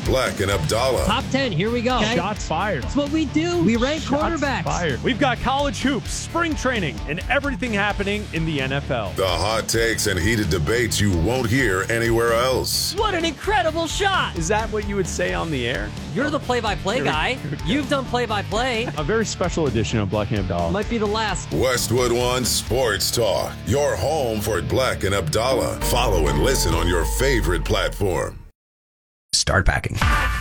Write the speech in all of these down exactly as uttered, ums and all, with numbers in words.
Black and Abdallah. Top ten, here we go. Okay. Shots fired. That's what we do. We rank Shots quarterbacks. Fired. We've got college hoops, spring training, and everything happening in the N F L. The hot takes and heated debates you won't hear anywhere else. What an incredible shot. Is that what you would say on the air? You're the play-by-play guy. You've done play-by-play. A very special edition of Black and Abdallah. Might be the last. Westwood One Sports Talk. Your home for Black and Abdallah. Follow and listen on your favorite platform. Start packing.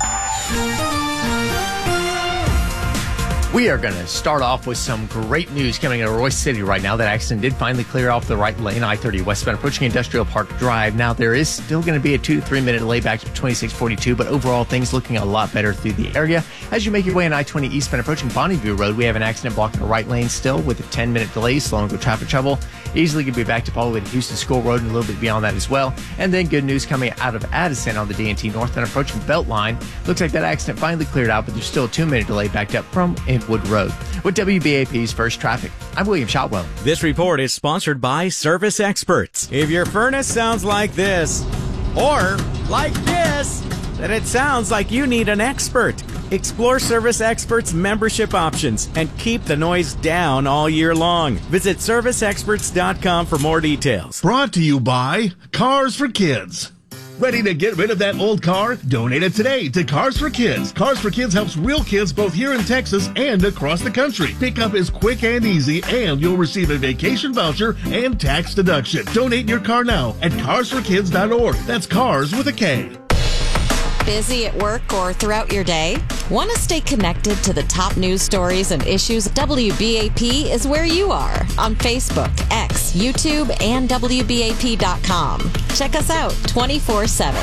We are going to start off with some great news coming out of Royce City right now. That accident did finally clear off the right lane, I thirty westbound, approaching Industrial Park Drive. Now, there is still going to be a two to three minute delay back to twenty-six forty-two, but overall, things looking a lot better through the area. As you make your way on I twenty eastbound, approaching Bonneview Road, we have an accident blocking the right lane still with a ten minute delay, slowing the traffic trouble. Easily going to be backed up all the way to Houston School Road and a little bit beyond that as well. And then good news coming out of Addison on the D and T North and approaching Beltline. Looks like that accident finally cleared out, but there's still a two minute delay backed up from Inwood Road. With W B A P's First Traffic, I'm William Shotwell. This report is sponsored by Service Experts. If your furnace sounds like this, or like this, then it sounds like you need an expert. Explore Service Experts membership options and keep the noise down all year long. Visit service experts dot com for more details. Brought to you by Cars for Kids. Ready to get rid of that old car? Donate it today to Cars for Kids. Cars for Kids helps real kids both here in Texas and across the country. Pickup is quick and easy, and you'll receive a vacation voucher and tax deduction. Donate your car now at cars for kids dot org. That's cars with a K. Busy at work or throughout your day? Want to stay connected to the top news stories and issues? W B A P is where you are on Facebook, X, YouTube, and W B A P dot com. Check us out twenty-four seven.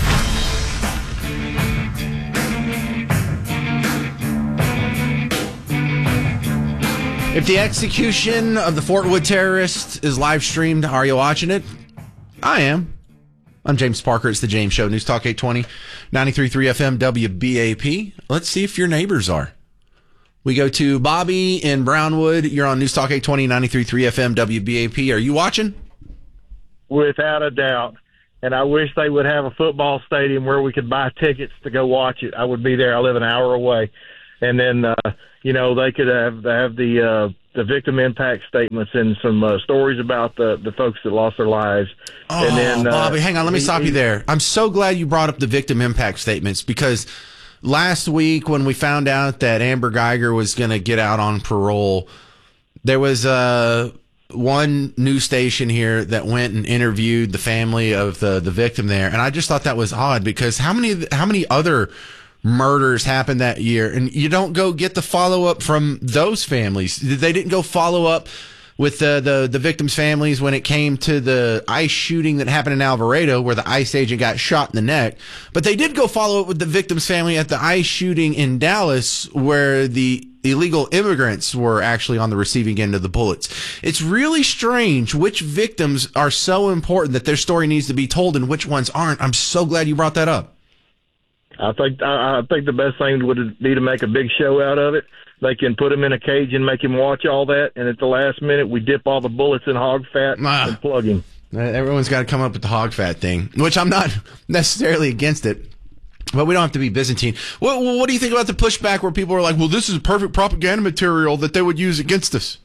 If the execution of the Fort Wood terrorist is live streamed, are you watching it? I am. I'm James Parker. It's the James Show. News Talk eight twenty, ninety-three point three F M, W B A P. Let's see if your neighbors are. We go to Bobby in Brownwood. You're on News Talk eight twenty, ninety-three point three F M, W B A P. Are you watching? Without a doubt. And I wish they would have a football stadium where we could buy tickets to go watch it. I would be there. I live an hour away. And then, uh, you know, they could have have the uh, the victim impact statements and some uh, stories about the, the folks that lost their lives. Oh, and then, uh, Bobby, hang on. Let me he, stop he, you there. I'm so glad you brought up the victim impact statements, because last week when we found out that Amber Geiger was going to get out on parole, there was uh, one news station here that went and interviewed the family of the, the victim there. And I just thought that was odd, because how many how many other murders happened that year, and you don't go get the follow-up from those families? They didn't go follow up with the, the, the victims' families when it came to the ICE shooting that happened in Alvarado, where the ICE agent got shot in the neck. But they did go follow up with the victims' family at the ICE shooting in Dallas, where the illegal immigrants were actually on the receiving end of the bullets. It's really strange which victims are so important that their story needs to be told and which ones aren't. I'm so glad you brought that up. I think I, I think the best thing would be to make a big show out of it. They can put him in a cage and make him watch all that, and at the last minute, we dip all the bullets in hog fat ah. and plug him. Everyone's got to come up with the hog fat thing, which I'm not necessarily against it, but we don't have to be Byzantine. What, what do you think about the pushback where people are like, well, this is perfect propaganda material that they would use against us?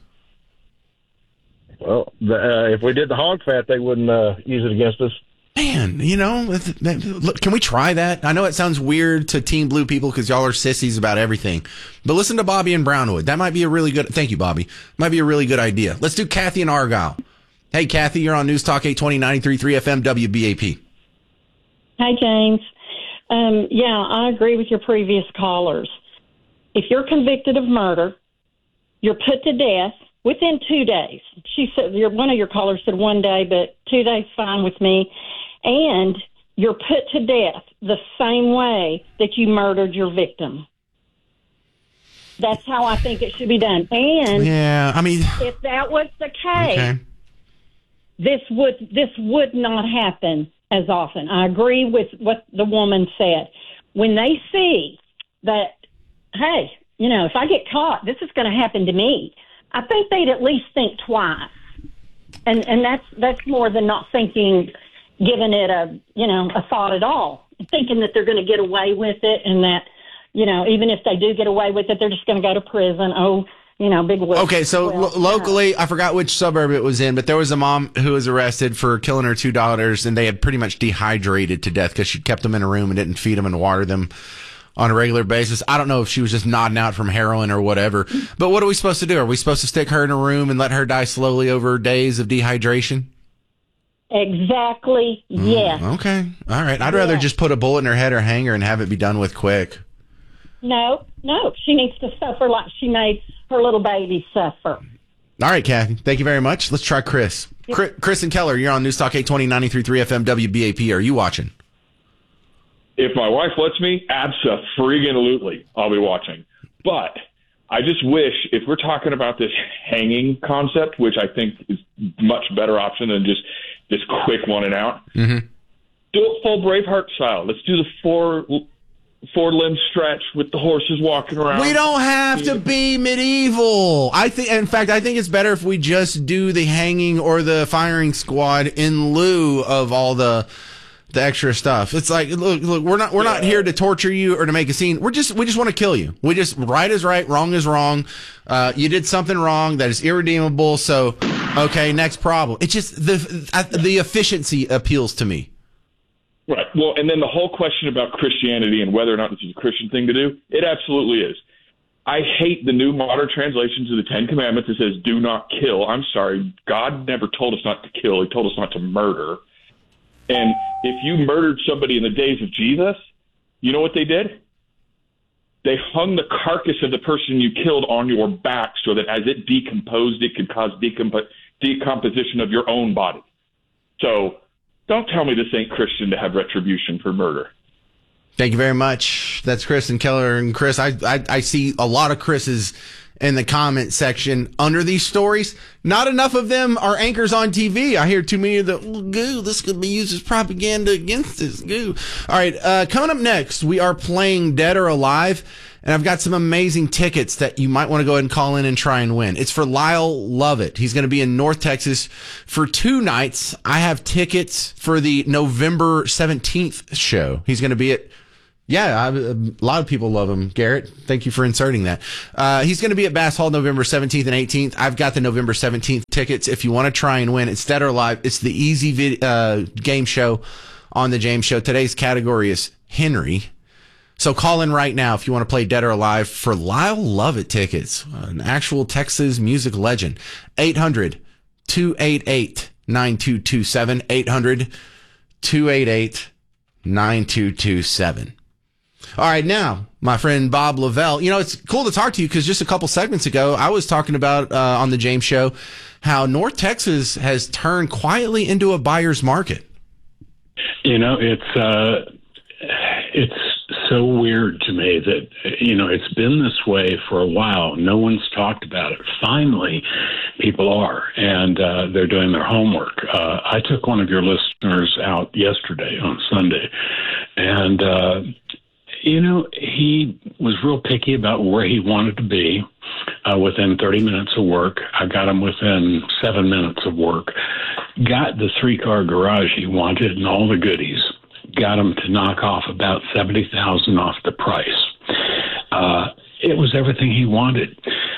Well, the, uh, if we did the hog fat, they wouldn't uh, use it against us. Man, you know, look, can we try that? I know it sounds weird to Team Blue people because y'all are sissies about everything, but listen to Bobby in Brownwood. That might be a really good, thank you, Bobby. Might be a really good idea. Let's do Kathy in Argyle. Hey, Kathy, you're on News Talk eight twenty, ninety-three point three F M, W B A P. Hi, James. Um, yeah, I agree with your previous callers. If you're convicted of murder, you're put to death within two days. She said, one of your callers said one day, but two days fine with me. And you're put to death the same way that you murdered your victim. That's how I think it should be done. And yeah, I mean, if that was the case, okay. this would this would not happen as often. I agree with what the woman said. When they see that, hey, you know, if I get caught, this is going to happen to me, I think they'd at least think twice. And and that's that's more than not thinking, giving it a, you know, a thought at all. If thinking that they're going to get away with it, and that, you know, even if they do get away with it, they're just going to go to prison. Oh, you know, big whoop. Okay, so well, lo- locally, I forgot which suburb it was in, but there was a mom who was arrested for killing her two daughters, and they had pretty much dehydrated to death because she kept them in a room and didn't feed them and water them on a regular basis. I don't know if she was just nodding out from heroin or whatever, but what are we supposed to do? Are we supposed to stick her in a room and let her die slowly over days of dehydration? Exactly, yes. Mm, okay, all right. I'd rather Yes. just put a bullet in her head or hang her and have it be done with quick. No, no, she needs to suffer like she made her little baby suffer. All right, Kathy. Thank you very much. Let's try Chris. Chris, Chris and Keller, you're on News Talk eight twenty, ninety-three point three F M W B A P. Are you watching? If my wife lets me, abso-freaking-lutely, I'll be watching. But I just wish, if we're talking about this hanging concept, which I think is a much better option than just this quick one and out, mm-hmm. do it full Braveheart style. Let's do the four four limb stretch with the horses walking around. We don't have to be medieval. I think, in fact, I think it's better if we just do the hanging or the firing squad in lieu of all the the extra stuff. It's like, look, look, we're not we're yeah. not here to torture you or to make a scene. We're just we just want to kill you. We just right is right, wrong is wrong. Uh, you did something wrong that is irredeemable. So, okay, next problem. It's just the the efficiency appeals to me. Right. Well, and then the whole question about Christianity and whether or not this is a Christian thing to do, it absolutely is. I hate the new modern translations of the Ten Commandments that says, do not kill. I'm sorry. God never told us not to kill. He told us not to murder. And if you murdered somebody in the days of Jesus, you know what they did? They hung the carcass of the person you killed on your back so that as it decomposed, it could cause decomp- decomposition of your own body. So don't tell me this ain't Christian to have retribution for murder. Thank you very much. That's Chris and Keller. And Chris, I, I, I see a lot of Chris's in the comment section under these stories. Not enough of them are anchors on T V. I hear too many of the, oh, goo, this could be used as propaganda against us. Goo. All right, uh, coming up next, we are playing Dead or Alive. And I've got some amazing tickets that you might want to go ahead and call in and try and win. It's for Lyle Lovett. He's going to be in North Texas for two nights. I have tickets for the November seventeenth show. He's going to be at, yeah, I, a lot of people love him. Garrett, thank you for inserting that. Uh, he's going to be at Bass Hall November seventeenth and eighteenth. I've got the November seventeenth tickets. If you want to try and win, it's Dead or Alive. It's the easy vid- uh, game show on the James Show. Today's category is Henry. So call in right now if you want to play Dead or Alive for Lyle Lovett tickets, an actual Texas music legend. eight hundred, two eight eight, nine two two seven, eight hundred, two eight eight, nine two two seven. All right, now, my friend Bob Lavelle. You know, it's cool to talk to you because just a couple segments ago, I was talking about uh, on the James Show how North Texas has turned quietly into a buyer's market. You know, it's uh, it's so weird to me that, you know, it's been this way for a while. No one's talked about it. Finally, people are, and uh, they're doing their homework. Uh, I took one of your listeners out yesterday on Sunday, and, uh, you know, he was real picky about where he wanted to be uh, within thirty minutes of work. I got him within seven minutes of work, got the three-car garage he wanted and all the goodies. Got him to knock off about seventy thousand dollars off the price. Uh, it was everything he wanted,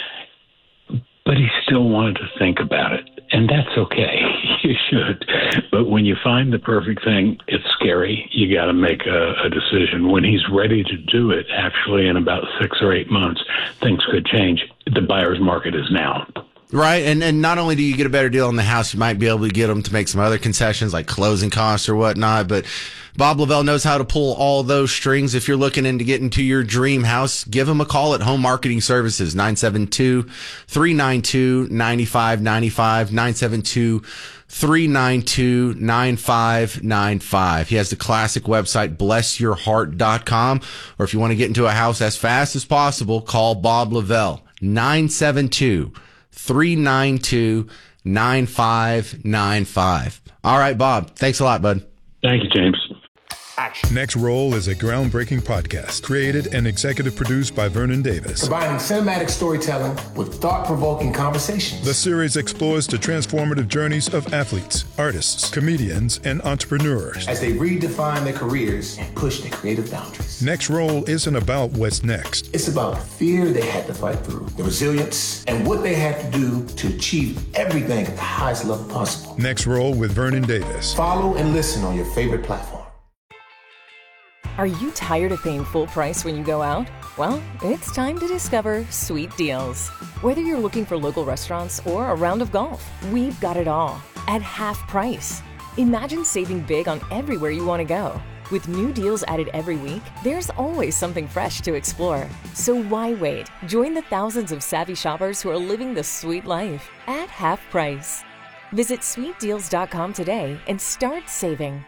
but he still wanted to think about it, and that's okay. You should. But when you find the perfect thing, it's scary. You got to make a, a decision. When he's ready to do it, actually in about six or eight months, things could change. The buyer's market is now. Right, and and not only do you get a better deal on the house, you might be able to get them to make some other concessions like closing costs or whatnot, but Bob Lavelle knows how to pull all those strings. If you're looking into getting to your dream house, give him a call at Home Marketing Services, nine seven two, three nine two, nine five nine five, nine seven two, three nine two, nine five nine five. He has the classic website, bless your heart dot com, or if you want to get into a house as fast as possible, call Bob Lavelle, nine seven two, three nine two, nine five nine five. All right, Bob, thanks a lot, bud. Thank you, James. action. Next Roll is a groundbreaking podcast created and executive produced by Vernon Davis. Combining cinematic storytelling with thought-provoking conversations. The series explores the transformative journeys of athletes, artists, comedians, and entrepreneurs as they redefine their careers and push their creative boundaries. Next Roll isn't about what's next. It's about the fear they had to fight through, the resilience, and what they had to do to achieve everything at the highest level possible. Next Roll with Vernon Davis. Follow and listen on your favorite platform. Are you tired of paying full price when you go out? Well, it's time to discover Sweet Deals. Whether you're looking for local restaurants or a round of golf, we've got it all at half price. Imagine saving big on everywhere you want to go. With new deals added every week, there's always something fresh to explore. So why wait? Join the thousands of savvy shoppers who are living the sweet life at half price. Visit sweet deals dot com today and start saving.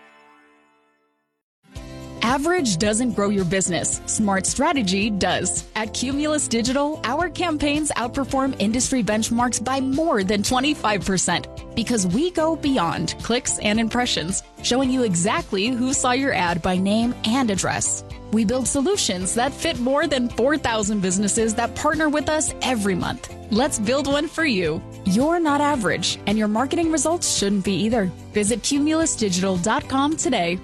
Average doesn't grow your business. Smart strategy does. At Cumulus Digital, our campaigns outperform industry benchmarks by more than twenty-five percent because we go beyond clicks and impressions, showing you exactly who saw your ad by name and address. We build solutions that fit more than four thousand businesses that partner with us every month. Let's build one for you. You're not average, and your marketing results shouldn't be either. Visit cumulus digital dot com today.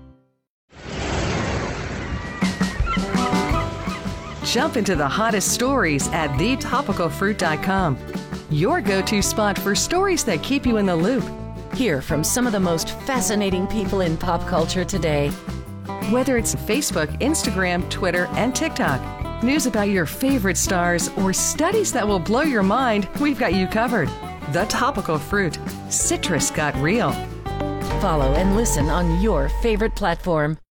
Jump into the hottest stories at the topical fruit dot com. Your go-to spot for stories that keep you in the loop. Hear from some of the most fascinating people in pop culture today. Whether it's Facebook, Instagram, Twitter, and TikTok, news about your favorite stars, or studies that will blow your mind, we've got you covered. The Topical Fruit. Citrus got real. Follow and listen on your favorite platform.